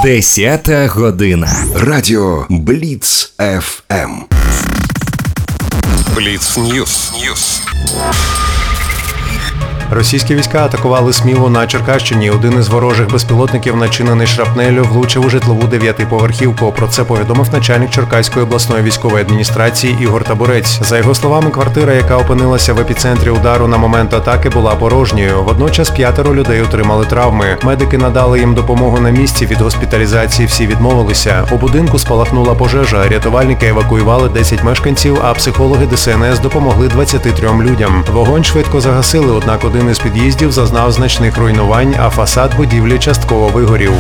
10 година. Радіо Бліц ФМ. Бліц Ньюс. Російські війська атакували Смілу на Черкащині. Один із ворожих безпілотників, начинений шрапнеллю, влучив у житлову 9-поверхівку. Про це повідомив начальник Черкаської обласної військової адміністрації Ігор Табурець. За його словами, квартира, яка опинилася в епіцентрі удару на момент атаки, була порожньою. Водночас 5 людей отримали травми. Медики надали їм допомогу на місці, від госпіталізації всі відмовилися. У будинку спалахнула пожежа, рятувальники евакуювали 10 мешканців, а психологи ДСНС допомогли 23 людям. Вогонь швидко загасили, однак один із під'їздів зазнав значних руйнувань, а фасад будівлі частково вигорів.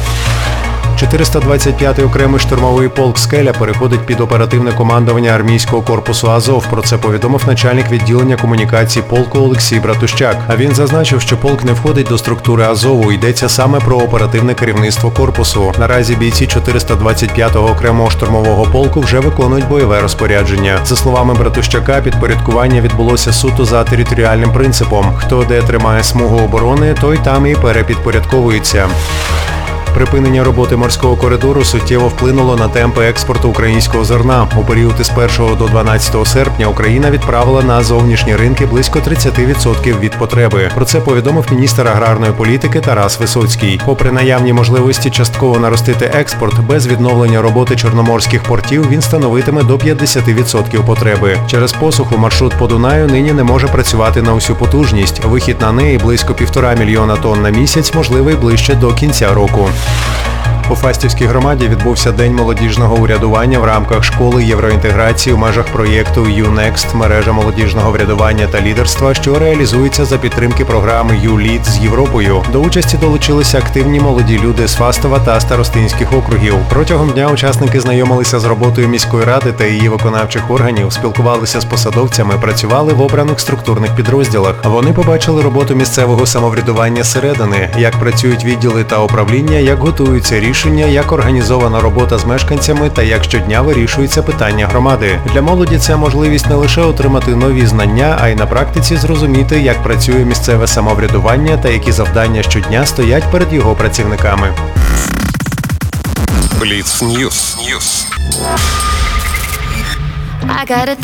425-й окремий штурмовий полк «Скеля» переходить під оперативне командування армійського корпусу «Азов». Про це повідомив начальник відділення комунікацій полку Олексій Братущак. А він зазначив, що полк не входить до структури «Азову». Йдеться саме про оперативне керівництво корпусу. Наразі бійці 425-го окремого штурмового полку вже виконують бойове розпорядження. За словами Братущака, підпорядкування відбулося суто за територіальним принципом. Хто де тримає смугу оборони, той там і перепідпорядковується. Припинення роботи морського коридору суттєво вплинуло на темпи експорту українського зерна. У період із 1 до 12 серпня Україна відправила на зовнішні ринки близько 30% від потреби. Про це повідомив міністр аграрної політики Тарас Висоцький. Попри наявні можливості частково наростити експорт, без відновлення роботи чорноморських портів він становитиме до 50% потреби. Через посуху маршрут по Дунаю нині не може працювати на усю потужність. Вихід на неї близько 1,5 мільйона тонн на місяць можливий ближче до кінця року. У Фастівській громаді відбувся День молодіжного урядування в рамках школи євроінтеграції в межах проєкту «ЮНЕКСТ» – мережа молодіжного врядування та лідерства, що реалізується за підтримки програми «ЮЛІД» з Європою. До участі долучилися активні молоді люди з Фастова та Старостинських округів. Протягом дня учасники знайомилися з роботою міської ради та її виконавчих органів, спілкувалися з посадовцями, працювали в обраних структурних підрозділах. Вони побачили роботу місцевого самоврядування зсередини, як працюють відділи та управління, як готуються рішення, як організована робота з мешканцями та як щодня вирішуються питання громади. Для молоді це можливість не лише отримати нові знання, а й на практиці зрозуміти, як працює місцеве самоврядування та які завдання щодня стоять перед його працівниками. Бліц Ньюс.